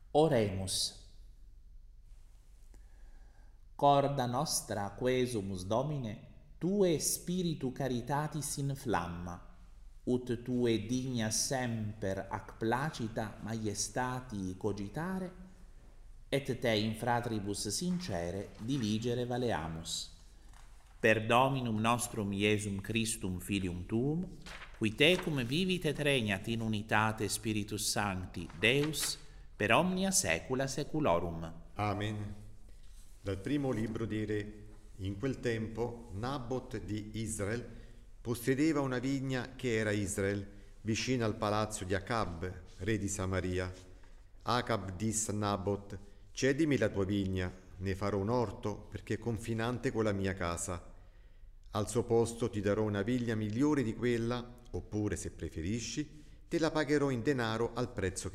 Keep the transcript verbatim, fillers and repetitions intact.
Oremus. Corda nostra quesumus Domine, Tue spiritu caritatis inflamma, ut Tue digna semper ac placita maiestati cogitare, et Te in fratribus sincere diligere valeamus. Per Dominum nostrum Iesum Christum Filium Tuum, qui tecum vivit et regnat in unitate Spiritus Sancti, Deus, per omnia saecula saeculorum. Amen. Dal primo libro dei Re. In quel tempo Nabot di Israel possedeva una vigna che era Israel, vicina al palazzo di Acab, re di Samaria. Acab disse a Nabot: cedimi la tua vigna, ne farò un orto perché è confinante con la mia casa. Al suo posto ti darò una vigna migliore di quella, oppure, se preferisci, te la pagherò in denaro al prezzo che